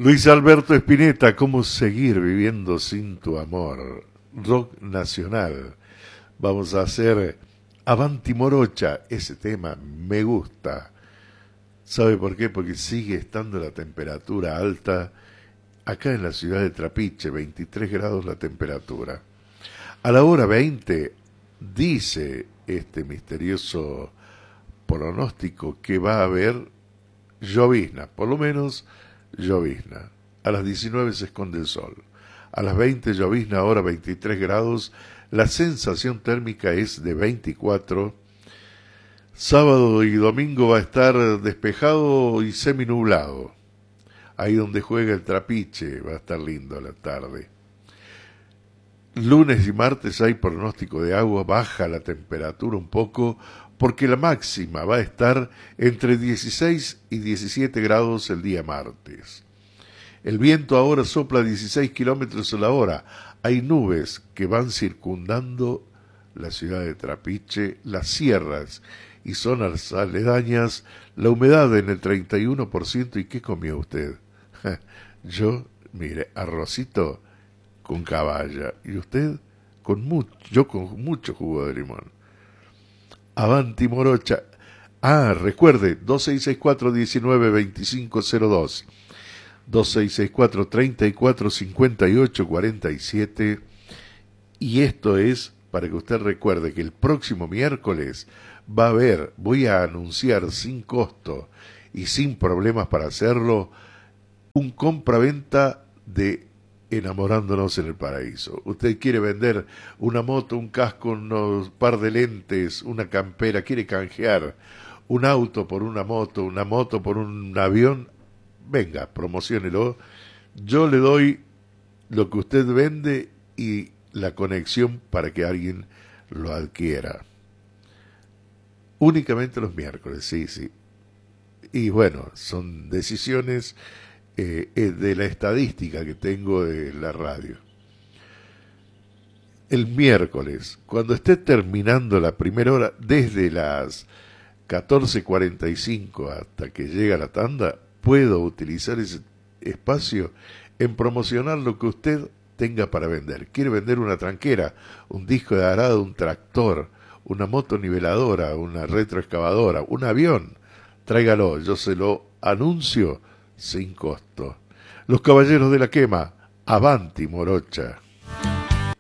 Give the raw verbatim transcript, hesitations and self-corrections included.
Luis Alberto Spinetta, ¿cómo seguir viviendo sin tu amor? Rock nacional. Vamos a hacer Avanti Morocha. Ese tema me gusta. ¿Sabe por qué? Porque sigue estando la temperatura alta acá en la ciudad de Trapiche, veintitrés grados la temperatura. A la hora veinte dice este misterioso pronóstico que va a haber llovizna, por lo menos llovizna. A las diecinueve se esconde el sol. A las veinte llovizna, ahora veintitrés grados. La sensación térmica es de veinticuatro. Sábado y domingo va a estar despejado y seminublado. Ahí donde juega el Trapiche va a estar lindo la tarde. Lunes y martes hay pronóstico de agua, baja la temperatura un poco porque la máxima va a estar entre dieciséis y diecisiete grados el día martes. El viento ahora sopla dieciséis kilómetros a la hora. Hay nubes que van circundando la ciudad de Trapiche, las sierras y zonas aledañas, la humedad en el treinta y uno por ciento. ¿Y qué comió usted? Yo, mire, arrocito con caballa. ¿Y usted? Con mucho, yo con mucho jugo de limón. Avanti Morocha. Ah, recuerde, dos seis seis cuatro, uno nueve dos cinco cero dos, dos seis seis cuatro, tres cuatro cinco ocho cuatro siete. Y esto es para que usted recuerde que el próximo miércoles va a haber, voy a anunciar sin costo y sin problemas para hacerlo, un compraventa de Enamorándonos en el Paraíso. Usted quiere vender una moto, un casco, unos par de lentes, una campera, quiere canjear un auto por una moto, una moto por un avión, venga, promociónelo. Yo le doy lo que usted vende y la conexión para que alguien lo adquiera. Únicamente los miércoles, sí, sí. Y bueno, son decisiones eh, de la estadística que tengo de la radio. El miércoles, cuando esté terminando la primera hora, desde las catorce cuarenta y cinco hasta que llega la tanda, puedo utilizar ese espacio en promocionar lo que usted tenga para vender. ¿Quiere vender una tranquera, un disco de arado, un tractor, una moto niveladora, una retroexcavadora, un avión? Tráigalo, yo se lo anuncio sin costo. Los Caballeros de la Quema, Avanti Morocha.